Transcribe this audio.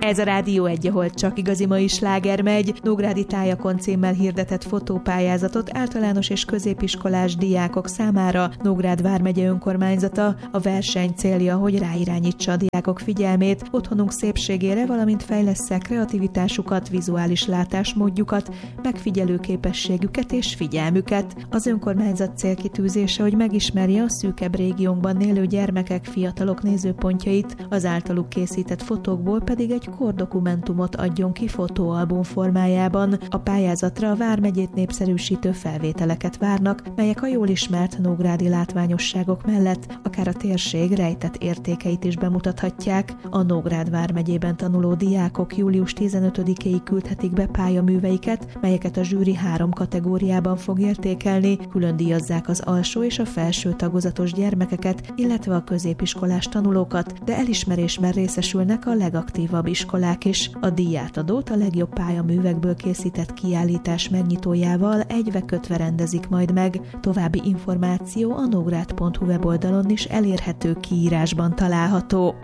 Ez a Rádió 1, ahol csak igazi mai sláger megy. Nógrádi tájakon címmel hirdetett fotópályázatot általános és középiskolás diákok számára Nógrád vármegye önkormányzata. A verseny célja, hogy ráirányítsa a diákok figyelmét otthonunk szépségére, valamint fejlessze kreativitásukat, vizuális látásmódjukat, megfigyelő képességüket és figyelmüket. Az önkormányzat célkitűzése, hogy megismerje a szűkebb régiónkban élő gyermekek, fiatalok nézőpontjait, az általuk készített fotókból pedig egy kordokumentumot adjon ki fotóalbum formájában. A pályázatra a vármegyét népszerűsítő felvételeket várnak, melyek a jól ismert nógrádi látványosságok mellett akár a térség rejtett értékeit is bemutathatják. A Nógrád vármegyében tanuló diákok július 15-éig küldhetik be pályaműveiket, melyeket a zsűri 3 kategóriában fog értékelni, külön díjazzák az alsó és a felső tagozatos gyermekeket, illetve a középiskolás tanulókat, de elismerésben részesülnek a legaktívabb iskolák is. A díjátadót a legjobb pályaművekből készített kiállítás megnyitójával egybekötve rendezik majd meg. További információ a nógrád.hu weboldalon is elérhető, kiírásban található.